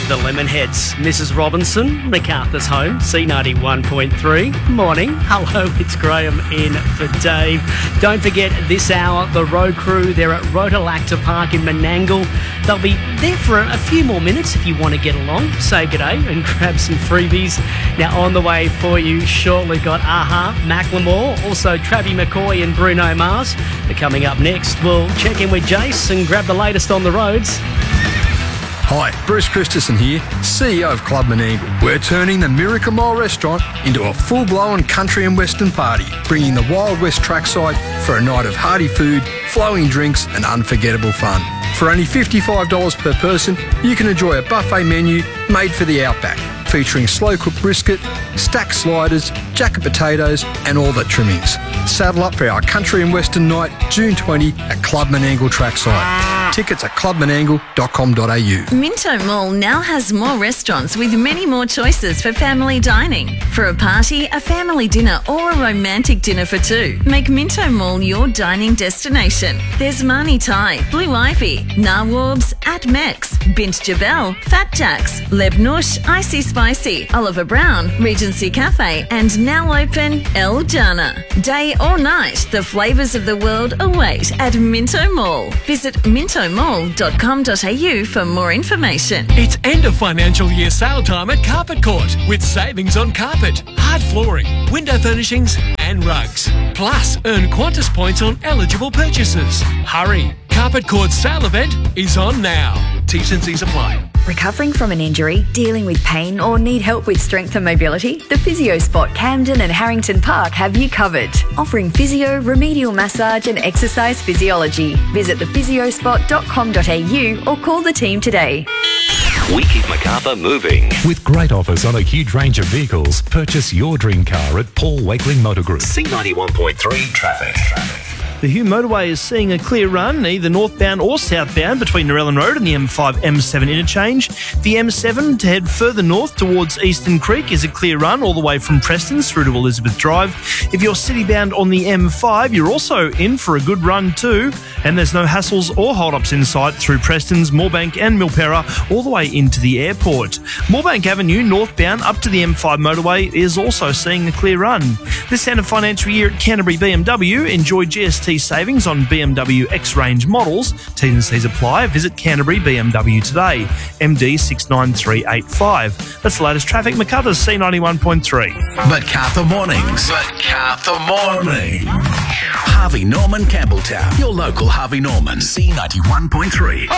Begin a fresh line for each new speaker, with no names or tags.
The Lemonheads, Mrs. Robinson, MacArthur's home, C91.3. Morning. Hello, it's Graham in for Dave. Don't forget this hour, the road crew, they're at Rotolacta Park in Menangle. They'll be there for a few more minutes if you want to get along. Say good day and grab some freebies. Now on the way for you shortly got Aha, Macklemore, also Travie McCoy and Bruno Mars. But coming up next, we'll check in with Jace and grab the latest on the roads.
Hi, Bruce Christensen here, CEO of Club Menangle. We're turning the Miracle Mile restaurant into a full-blown country and western party, bringing the Wild West trackside for a night of hearty food, flowing drinks and unforgettable fun. For only $55 per person, you can enjoy a buffet menu made for the outback, featuring slow-cooked brisket, stacked sliders, jacket potatoes and all the trimmings. Saddle up for our country and western night, June 20 at Club Menangle trackside. Tickets at clubmenangle.com.au.
Minto Mall now has more restaurants with many more choices for family dining. For a party, a family dinner or a romantic dinner for two, make Minto Mall your dining destination. There's Mani Thai, Blue Ivy, Nawabs, At Mex, Bint Jabel, Fat Jacks, Lebnush, Icy Spicy, Oliver Brown, Regency Cafe and now open El Jana. Day or night, the flavours of the world await at Minto Mall. Visit mintomall.com.au for more information.
It's end of financial year sale time at Carpet Court with savings on carpet, hard flooring, window furnishings and rugs. Plus, earn Qantas points on eligible purchases. Hurry! Carpet Court's sale event is on now. T's and C's apply.
Recovering from an injury, dealing with pain or need help with strength and mobility? The Physio Spot Camden and Harrington Park have you covered. Offering physio, remedial massage and exercise physiology. Visit thephysiospot.com.au or call the team today.
We keep Macarthur moving.
With great offers on a huge range of vehicles, purchase your dream car at Paul Wakeling Motor Group.
C91.3 traffic.
The Hume Motorway is seeing a clear run, either northbound or southbound between Narellan Road and the M5-M7 interchange. The M7 to head further north towards Eastern Creek is a clear run all the way from Preston's through to Elizabeth Drive. If you're city-bound on the M5, you're also in for a good run too, and there's no hassles or hold-ups in sight through Preston's, Moorebank and Milperra all the way into the airport. Moorebank Avenue northbound up to the M5 motorway is also seeing a clear run. This end of financial year at Canterbury BMW, enjoy GST savings on BMW X-Range models. T's and C's apply. Visit Canterbury BMW today. MD 69385. That's the latest traffic. Macarthur's C91.3.
Macarthur Mornings. Harvey Norman Campbelltown. Your local Harvey Norman. C91.3.